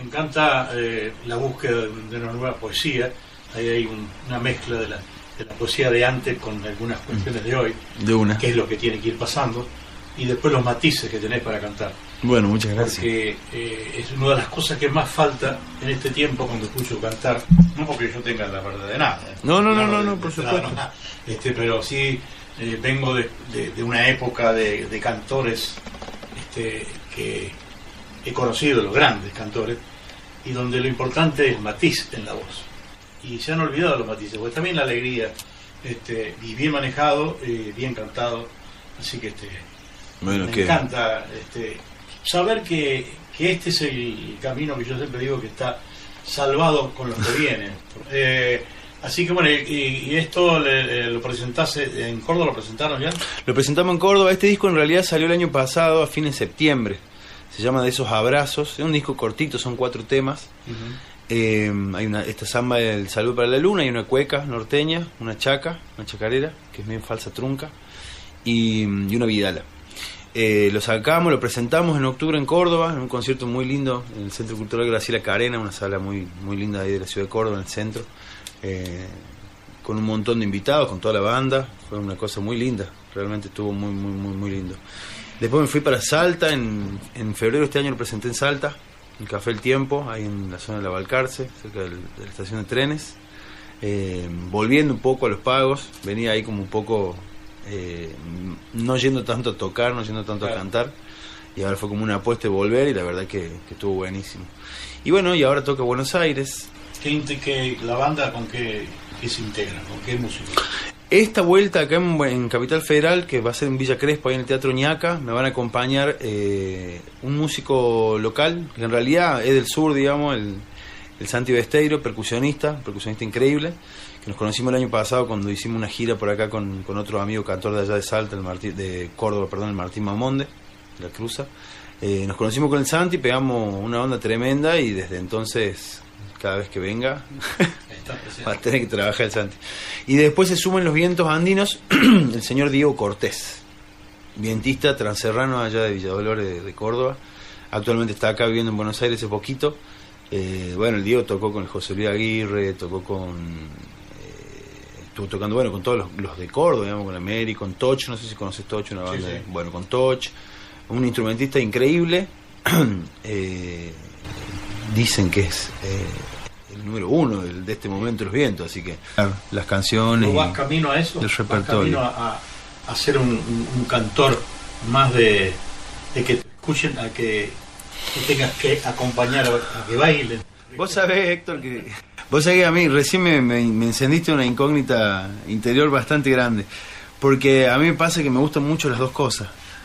encanta la búsqueda de una nueva poesía. Ahí hay una mezcla de la poesía de antes con algunas cuestiones de hoy, que es lo que tiene que ir pasando, y después los matices que tenés para cantar. Bueno, muchas gracias. Porque es una de las cosas que más falta en este tiempo cuando escucho cantar, no porque yo tenga la verdad de nada. No, por supuesto. Pero sí vengo de una época de cantores que he conocido, los grandes cantores, y donde lo importante es el matiz en la voz. Y se han olvidado los matices, porque también la alegría, y bien manejado, bien cantado, así que me encanta saber que este es el camino que yo siempre digo que está salvado con los que vienen. Así que bueno, y esto lo presentaste en Córdoba, ¿lo presentaron ya? Lo presentamos en Córdoba. Este disco en realidad salió el año pasado, a fines de septiembre. Se llama De esos abrazos, es un disco cortito, son 4 temas. Hay esta samba del Salud para la Luna, hay una cueca norteña, una chacarera, que es bien falsa trunca, y una vidala. Lo sacamos, lo presentamos en octubre en Córdoba, en un concierto muy lindo en el Centro Cultural Graciela Carena, una sala muy, muy linda ahí de la ciudad de Córdoba, en el centro, con un montón de invitados, con toda la banda. Fue una cosa muy linda, realmente estuvo muy, muy, muy, muy lindo. Después me fui para Salta, en febrero de este año lo presenté en Salta, en Café El Tiempo, ahí en la zona de la Balcarce, cerca de la estación de trenes. Volviendo un poco a los pagos, venía ahí como un poco, no yendo tanto a tocar, no yendo tanto a cantar, y ahora fue como una apuesta de volver, y la verdad que estuvo buenísimo. Y bueno, y ahora toca Buenos Aires. ¿La banda con qué se integra? ¿Con qué música? Esta vuelta acá en Capital Federal, que va a ser en Villa Crespo, ahí en el Teatro Ñaca, me van a acompañar un músico local, que en realidad es del sur, digamos, el Santi Besteiro, percusionista increíble, que nos conocimos el año pasado cuando hicimos una gira por acá con otro amigo cantor de allá de Salta, de Córdoba, el Martín Mamonde, de la Cruza. Nos conocimos con el Santi, pegamos una onda tremenda, y desde entonces, cada vez que venga va a tener que trabajar el Santi. Y después se suman los vientos andinos, el señor Diego Cortés, vientista transerrano allá de Villadolores de Córdoba. Actualmente está acá viviendo en Buenos Aires hace poquito. Bueno, el Diego tocó con el José Luis Aguirre, estuvo tocando, bueno, con todos los de Córdoba, digamos, con América, con Toch, no sé si conoces Toch, una banda, sí. Bueno, con Toch, un instrumentista increíble. Dicen que es el número 1 de este momento de los vientos, así que las canciones. ¿No vas camino a eso? El repertorio. ¿Vas camino a ser un cantor más de que te escuchen, a que tengas que acompañar a que bailen? Vos sabés, Héctor, que a mí recién me encendiste una incógnita interior bastante grande, porque a mí me pasa que me gustan mucho las dos cosas.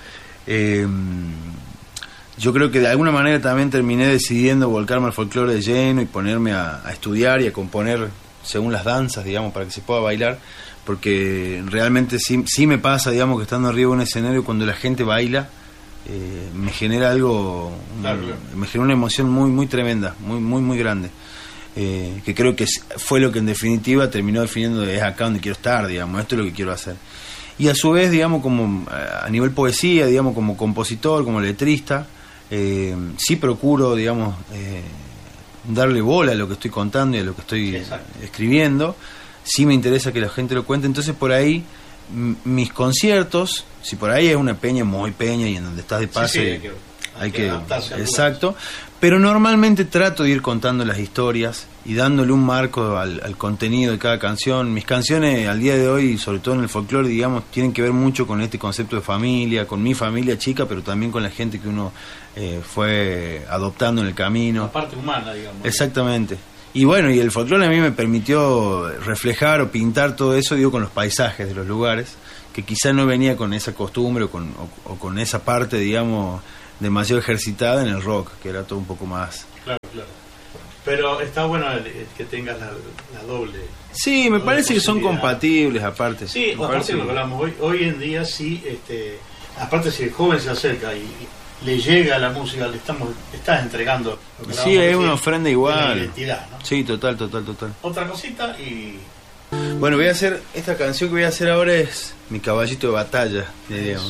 Yo creo que de alguna manera también terminé decidiendo volcarme al folclore de lleno y ponerme a estudiar y a componer según las danzas, digamos, para que se pueda bailar, porque realmente sí me pasa, digamos, que estando arriba de un escenario, cuando la gente baila, me genera algo, me genera una emoción muy, muy tremenda, muy, muy, muy grande, que creo que fue lo que en definitiva terminó definiendo, es acá donde quiero estar, digamos, esto es lo que quiero hacer. Y a su vez, digamos, como a nivel poesía, digamos, como compositor, como letrista, sí procuro, digamos, darle bola a lo que estoy contando y a lo que estoy escribiendo. Sí me interesa que la gente lo cuente. Entonces por ahí mis conciertos, si por ahí es una peña muy peña y en donde estás de pase, hay que exacto, pero normalmente trato de ir contando las historias y dándole un marco al contenido de cada canción. Mis canciones al día de hoy, sobre todo en el folclore, digamos, tienen que ver mucho con este concepto de familia, con mi familia chica, pero también con la gente que uno fue adoptando en el camino. La parte humana, digamos. Exactamente. Y bueno, y el folclore a mí me permitió reflejar o pintar todo eso, digo, con los paisajes de los lugares, que quizá no venía con esa costumbre o con esa parte, digamos, demasiado ejercitada en el rock, que era todo un poco más. Claro. Pero está bueno que tengas la doble. Sí, me parece que son compatibles, aparte. Sí, aparte lo que hablamos hoy en día, sí, aparte si el joven se acerca y le llega la música, estás entregando lo que sí, es una ofrenda igual, la identidad, ¿no? Sí, total. Otra cosita y... Bueno, esta canción que voy a hacer ahora es Mi caballito de batalla, digamos.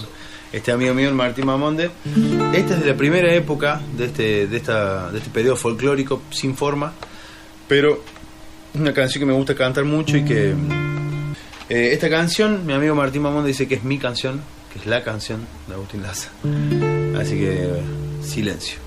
este amigo mío, el Martín Mamonde. Esta es de la primera época de este periodo folclórico sin forma, pero una canción que me gusta cantar mucho y que esta canción, mi amigo Martín Mamonde dice que es mi canción, que es la canción de Agustín Laza. Así que silencio.